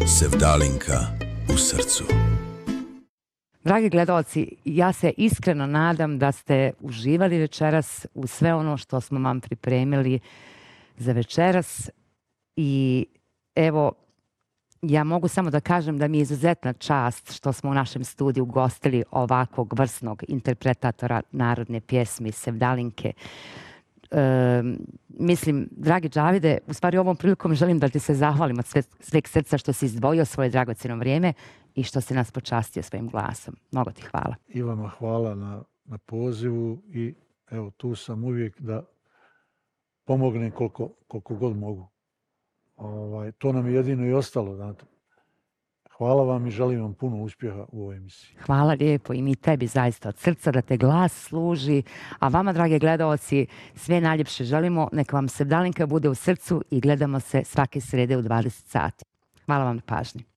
Sevdalinka u srcu. Dragi gledalci, ja se iskreno nadam da ste uživali večeras u sve ono što smo vam pripremili za večeras i evo, ja mogu samo da kažem da mi je izuzetna čast što smo u našem studiju gostili ovakvog vrsnog interpretatora narodne pjesme Sevdalinke. Mislim, dragi Džavide, u stvari ovom prilikom želim da ti se zahvalim od sveg srca što si izdvojio svoje dragocjeno vrijeme i što si nas počastio svojim glasom. Mnogo ti hvala. I vama hvala na pozivu i evo tu sam uvijek da pomognem koliko god mogu. To nam je jedino i ostalo, znate. Hvala vam i želim vam puno uspjeha u ovoj emisiji. Hvala lijepo i mi tebi zaista od srca da te glas služi. A vama, drage gledalci, sve najljepše želimo. Neka vam Sevdalinka bude u srcu i gledamo se svake srede u 20 sati. Hvala vam na pažnji.